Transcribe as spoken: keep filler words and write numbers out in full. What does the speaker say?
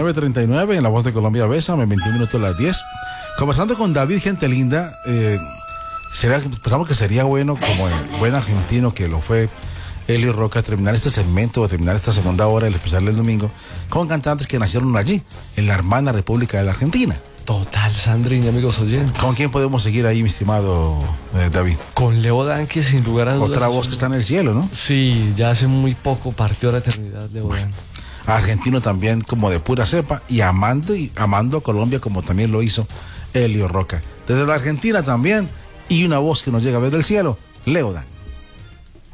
nueve treinta y nueve en La Voz de Colombia, Bésame, veintiún minutos a las diez. Conversando con David, gente linda, eh, será, pensamos que sería bueno, como el buen argentino que lo fue Elio Roca, terminar este segmento o terminar esta segunda hora del especial del domingo con cantantes que nacieron allí, en la hermana República de la Argentina. Total, Sandrín, amigos oyentes. ¿Con quién podemos seguir ahí, mi estimado eh, David? Con Leo Dan, que sin lugar a dudas... Otra voz que está en el cielo, ¿no? Sí, ya hace muy poco partió a la eternidad Leo Dan. Argentino también, como de pura cepa, y amando, y amando a Colombia como también lo hizo Elio Roca. Desde la Argentina también, y una voz que nos llega desde el cielo, Leo Dan.